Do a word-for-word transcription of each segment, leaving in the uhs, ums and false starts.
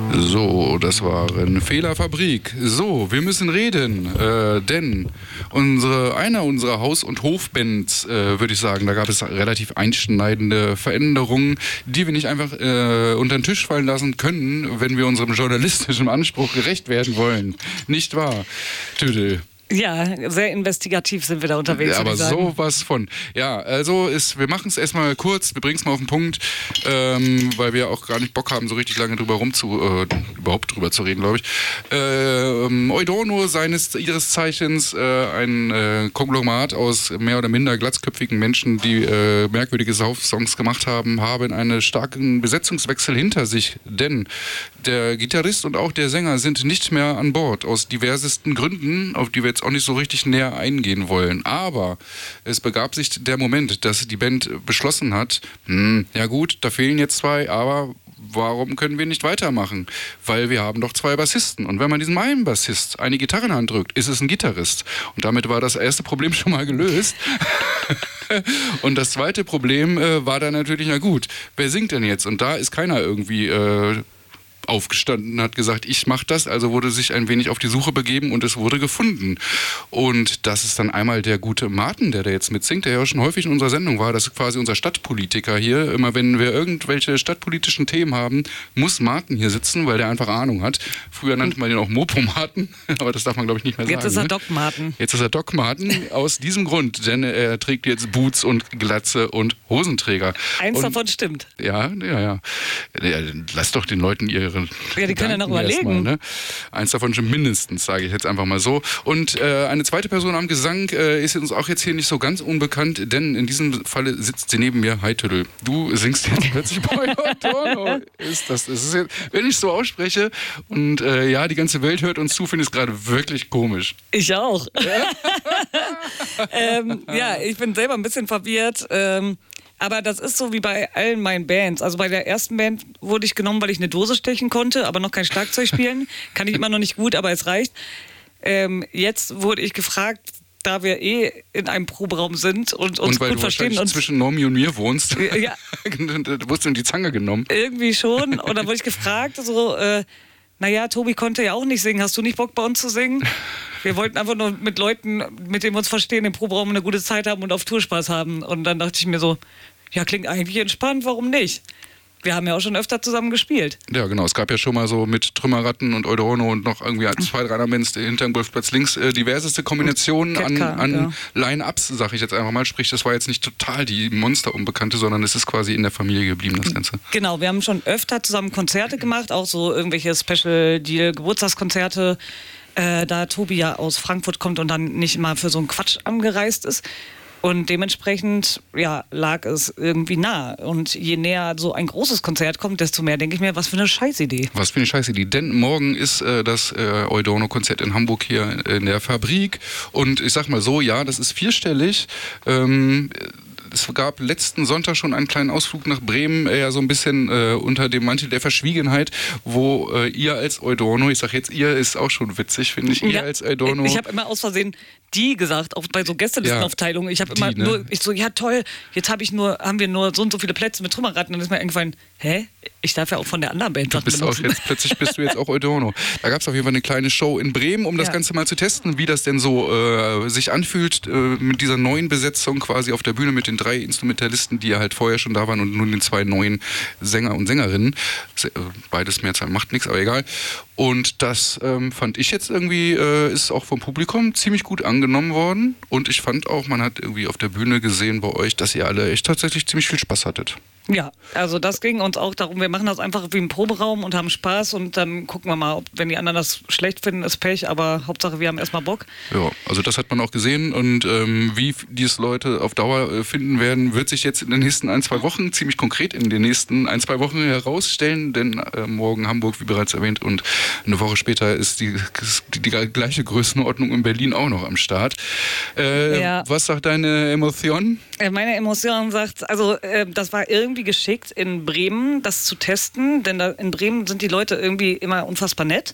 So, das waren Fehlerfabrik. So, wir müssen reden, äh, denn unsere, einer unserer Haus- und Hofbands, äh, würde ich sagen, da gab es relativ einschneidende Veränderungen, die wir nicht einfach äh, unter den Tisch fallen lassen können, wenn wir unserem journalistischen Anspruch gerecht werden wollen. Nicht wahr, Tüdel? Ja, sehr investigativ sind wir da unterwegs. Ja, aber sowas von. Ja, also ist, wir machen es erstmal kurz, wir bringen es mal auf den Punkt, ähm, weil wir auch gar nicht Bock haben, so richtig lange drüber rum zu, äh, überhaupt drüber zu reden, glaube ich. Ähm, Eudorno, seines ihres Zeichens äh, ein äh, Konglomerat aus mehr oder minder glatzköpfigen Menschen, die äh, merkwürdige Songs gemacht haben, haben einen starken Besetzungswechsel hinter sich, denn der Gitarrist und auch der Sänger sind nicht mehr an Bord, aus diversesten Gründen, auf die wir jetzt auch nicht so richtig näher eingehen wollen. Aber es begab sich der Moment, dass die Band beschlossen hat, hm, ja gut, da fehlen jetzt zwei, aber warum können wir nicht weitermachen? Weil wir haben doch zwei Bassisten. Und wenn man diesem einen Bassist eine Gitarre in die Hand drückt, ist es ein Gitarrist. Und damit war das erste Problem schon mal gelöst. Und das zweite Problem äh, war dann natürlich, na gut, wer singt denn jetzt? Und da ist keiner irgendwie äh, aufgestanden, hat gesagt, ich mache das, also wurde sich ein wenig auf die Suche begeben und es wurde gefunden. Und das ist dann einmal der gute Martin, der da jetzt mitsingt, der ja auch schon häufig in unserer Sendung war, das ist quasi unser Stadtpolitiker hier. Immer wenn wir irgendwelche stadtpolitischen Themen haben, muss Martin hier sitzen, weil der einfach Ahnung hat. Früher nannte man den auch Mopo Martin, aber das darf man glaube ich nicht mehr sagen. Jetzt ist er ne? Doc Martin. Jetzt ist er Doc Martin aus diesem Grund, denn er trägt jetzt Boots und Glatze und Hosenträger. Eins und, davon stimmt. Ja, ja, ja. Lass doch den Leuten ihre Ja, die können ja noch überlegen. Mal, ne? Eins davon schon mindestens, sage ich jetzt einfach mal so. Und äh, eine zweite Person am Gesang äh, ist uns auch jetzt hier nicht so ganz unbekannt, denn in diesem Falle sitzt sie neben mir. Hi Tüdel, du singst jetzt plötzlich bei Eudorno. Ist das, das ist jetzt, wenn ich so ausspreche und äh, ja, die ganze Welt hört uns zu, finde ich es gerade wirklich komisch. Ich auch. ähm, ja, ich bin selber ein bisschen verwirrt. Ähm, Aber das ist so wie bei allen meinen Bands. Also bei der ersten Band wurde ich genommen, weil ich eine Dose stechen konnte, aber noch kein Schlagzeug spielen. Kann ich immer noch nicht gut, aber es reicht. Ähm, jetzt wurde ich gefragt, da wir eh in einem Proberaum sind und uns und weil gut du verstehen. Und zwischen Normi und mir wohnst, ja, du wurdest in die Zange genommen. Irgendwie schon. Und dann wurde ich gefragt, so, äh, naja, Tobi konnte ja auch nicht singen. Hast du nicht Bock, bei uns zu singen? Wir wollten einfach nur mit Leuten, mit denen wir uns verstehen, im Proberaum eine gute Zeit haben und auf Tour Spaß haben. Und dann dachte ich mir so, ja, klingt eigentlich entspannt, warum nicht? Wir haben ja auch schon öfter zusammen gespielt. Ja, genau. Es gab ja schon mal so mit Trümmerratten und Eudorno und noch irgendwie zwei, drei andere Bands hinterm Golfplatz links äh, diverseste Kombinationen an, Ketka, an ja. Line-Ups, sag ich jetzt einfach mal. Sprich, das war jetzt nicht total die Monster-Unbekannte, sondern es ist quasi in der Familie geblieben, das Ganze. Genau, wir haben schon öfter zusammen Konzerte gemacht, auch so irgendwelche Special-Deal-Geburtstagskonzerte. Äh, da Tobi ja aus Frankfurt kommt und dann nicht immer für so einen Quatsch angereist ist. Und dementsprechend, ja, lag es irgendwie nah. Und je näher so ein großes Konzert kommt, desto mehr denke ich mir, was für eine Scheißidee. Was für eine Scheißidee. Denn morgen ist äh, das äh, Eudorno-Konzert in Hamburg hier in der Fabrik. Und ich sag mal so, ja, das ist vierstellig. Ähm, Es gab letzten Sonntag schon einen kleinen Ausflug nach Bremen, eher so ein bisschen äh, unter dem Mantel der Verschwiegenheit, wo äh, ihr als Eudorno, ich sag jetzt ihr, ist auch schon witzig, finde ich, ihr ja, als Eudorno. Ich habe immer aus Versehen die gesagt, auch bei so Gästelistenaufteilungen. Ich habe immer ne? nur, ich so, ja toll, jetzt habe ich nur, haben wir nur so und so viele Plätze mit Trümmerratten. Und dann ist mir eingefallen, hä? Ich darf ja auch von der anderen Band Du bist auch jetzt, plötzlich bist du jetzt auch Eudorno. Da gab es auf jeden Fall eine kleine Show in Bremen, um das Ja. Ganze mal zu testen, wie das denn so äh, sich anfühlt äh, mit dieser neuen Besetzung quasi auf der Bühne mit den drei Instrumentalisten, die ja halt vorher schon da waren und nun den zwei neuen Sänger und Sängerinnen. Beides Mehrzahl macht nichts, aber egal. Und das ähm, fand ich jetzt irgendwie, äh, ist auch vom Publikum ziemlich gut angenommen worden. Und ich fand auch, man hat irgendwie auf der Bühne gesehen bei euch, dass ihr alle echt tatsächlich ziemlich viel Spaß hattet. Ja, also das ging uns auch darum, wir machen das einfach wie im Proberaum und haben Spaß und dann gucken wir mal, ob, wenn die anderen das schlecht finden, ist Pech, aber Hauptsache wir haben erstmal Bock. Ja, also das hat man auch gesehen und ähm, wie dies Leute auf Dauer äh, finden werden, wird sich jetzt in den nächsten ein, zwei Wochen, ziemlich konkret in den nächsten ein, zwei Wochen herausstellen, denn äh, morgen Hamburg, wie bereits erwähnt, und eine Woche später ist die, die, die gleiche Größenordnung in Berlin auch noch am Start. Äh, Ja. Was sagt deine Emotion? Äh, Meine Emotion sagt, also äh, das war irgendwie geschickt in Bremen, das zu testen, denn da in Bremen sind die Leute irgendwie immer unfassbar nett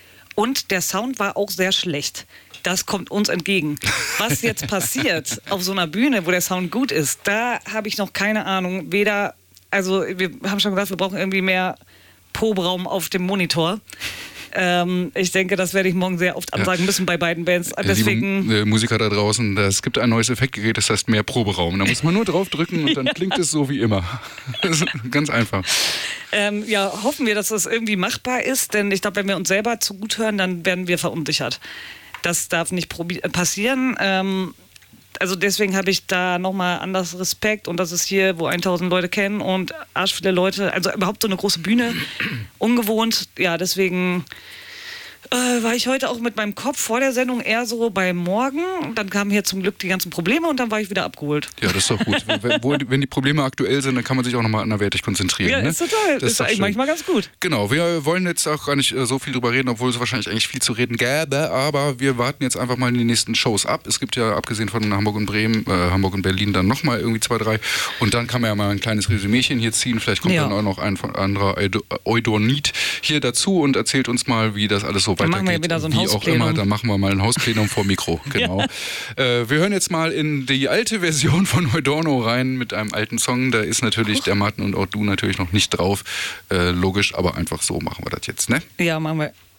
und der Sound war auch sehr schlecht. Das kommt uns entgegen. Was jetzt passiert auf so einer Bühne, wo der Sound gut ist, da habe ich noch keine Ahnung. Weder, also wir haben schon gesagt, wir brauchen irgendwie mehr Proberaum auf dem Monitor. Ähm, ich denke, das werde ich morgen sehr oft ansagen ja. müssen bei beiden Bands. Deswegen Liebe äh, Musiker da draußen, es gibt ein neues Effektgerät, das heißt mehr Proberaum. Da muss man nur drauf drücken und dann klingt es so wie immer. Das ist ganz einfach. Ähm, ja, hoffen wir, dass das irgendwie machbar ist, denn ich glaube, wenn wir uns selber zu gut hören, dann werden wir verunsichert. Das darf nicht passieren. Ähm, Also deswegen habe ich da nochmal anders Respekt und das ist hier, wo tausend Leute kennen und arsch viele Leute, also überhaupt so eine große Bühne, ungewohnt. Ja, deswegen äh, war ich heute auch mit meinem Kopf vor der Sendung eher so bei morgen. Dann kamen hier zum Glück die ganzen Probleme und dann war ich wieder abgeholt. Ja, das ist doch gut. wenn, wo, wenn die Probleme aktuell sind, dann kann man sich auch nochmal anderweitig konzentrieren. Ja, ne? ist total. Das ist, ist eigentlich manchmal ganz gut. Genau, wir wollen jetzt auch gar nicht äh, so viel drüber reden, obwohl es wahrscheinlich eigentlich viel zu reden gäbe, aber wir warten jetzt einfach mal in die nächsten Shows ab. Es gibt ja, abgesehen von Hamburg und Bremen, äh, Hamburg und Berlin, dann nochmal irgendwie zwei, drei und dann kann man ja mal ein kleines Resümierchen hier ziehen. Vielleicht kommt ja. dann auch noch ein anderer Eudornit hier dazu und erzählt uns mal, wie das alles so weitergeht. Dann machen wir wieder so ein Wie auch immer, dann machen wir mal ein Hausplenum vor Mikro. Genau. Ja. Äh, wir hören jetzt mal in die alte Version von Eudorno rein mit einem alten Song. Da ist natürlich der Martin und auch du natürlich noch nicht drauf. Äh, logisch, aber einfach so machen wir das jetzt, ne? Ja, machen wir.